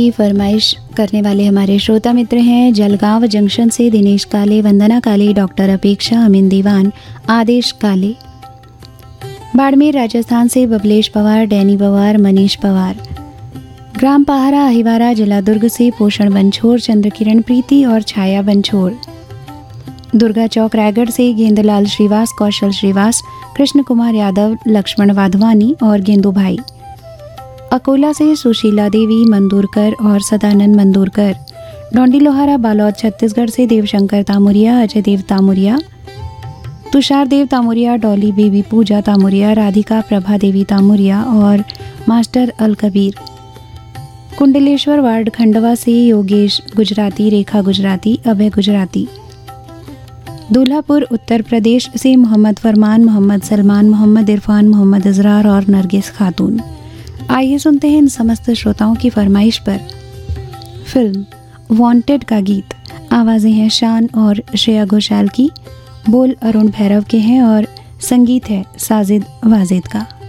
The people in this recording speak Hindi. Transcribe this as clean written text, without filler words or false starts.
की फरमाइश करने वाले हमारे श्रोता मित्र हैं जलगांव जंक्शन से दिनेश काले, वंदना काले, डॉक्टर अपेक्षा, अमीन दीवान, आदेश काले। बाड़मेर राजस्थान से बबलेश पवार, डैनी पवार, मनीष पवार। ग्राम पहारा अहिवारा जिला दुर्ग से पोषण बंछोर, चंद्रकिरण प्रीति और छाया बंछोर। दुर्गा चौक रायगढ़ से गेंदलाल श्रीवास, कौशल श्रीवास, कृष्ण कुमार यादव, लक्ष्मण वाधवानी और गेंदू भाई। अकोला से सुशीला देवी मंदूरकर और सदानंद मंदूरकर। डोंडी लोहारा बालौद छत्तीसगढ़ से देवशंकर तामुरिया, अजय देव तामुरिया, तुषार देव तामुरिया, डॉली बेबी पूजा तामुरिया, राधिका प्रभा देवी तामुरिया और मास्टर अल कबीर। कुंडलेश्वर वार्ड खंडवा से योगेश गुजराती, रेखा गुजराती, अभय गुजराती। दूल्हापुर उत्तर प्रदेश से मोहम्मद फरमान, मोहम्मद सलमान, मोहम्मद इरफान, मोहम्मद इजरार और नरगिस खातून। आइए सुनते हैं इन समस्त श्रोताओं की फरमाइश पर फिल्म वांटेड का गीत। आवाज़ें हैं शान और श्रेया घोषाल की, बोल अरुण भैरव के हैं और संगीत है साजिद वाजिद का।